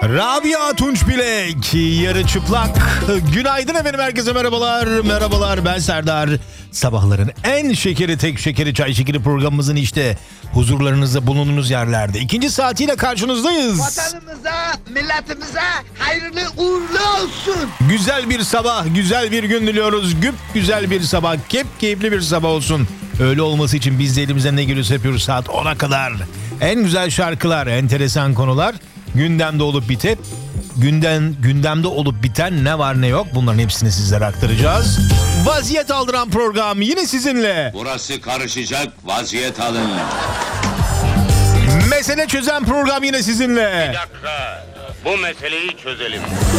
Rabia Tunç Bilek, yarı çıplak. Günaydın efendim, herkese merhabalar. Merhabalar, ben Serdar. Sabahların en şekeri, tek şekeri, çay şekeri programımızın işte huzurlarınızda bulunduğunuz yerlerde ikinci saatiyle karşınızdayız. Vatanımıza, milletimize hayırlı uğurlu olsun. Güzel bir sabah, güzel bir gün diliyoruz. Güzel bir sabah, keyifli bir sabah olsun. Öyle olması için biz de elimizden ne geliyorsa yapıyoruz saat 10'a kadar. En güzel şarkılar, enteresan konular, gündemde olup bitip, gündemde olup biten ne var ne yok, bunların hepsini sizlere aktaracağız. Vaziyet aldıran program yine sizinle. Burası karışacak, vaziyet alın. Mesele çözen program yine sizinle. Bir dakika, bu meseleyi çözelim.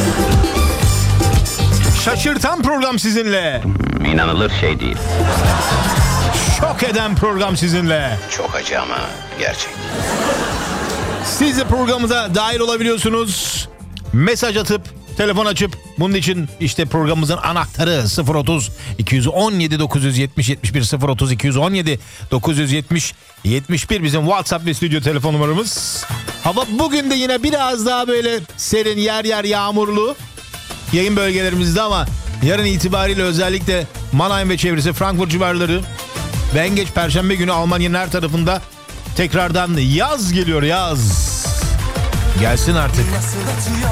Şaşırtan program sizinle. İnanılır şey değil. Şok eden program sizinle. Çok acı ama gerçek. Siz de programımıza dahil olabiliyorsunuz. Mesaj atıp, telefon açıp, bunun için işte programımızın anahtarı 030 217 970 71 030 217 970 71 bizim WhatsApp ve stüdyo telefon numaramız. Hava bugün de yine biraz daha böyle serin, yer yer yağmurlu yayın bölgelerimizde, ama yarın itibariyle özellikle Mannheim ve çevresi, Frankfurt civarları ve en geç Perşembe günü Almanya'nın her tarafında tekrardan yaz geliyor, yaz. Gelsin artık.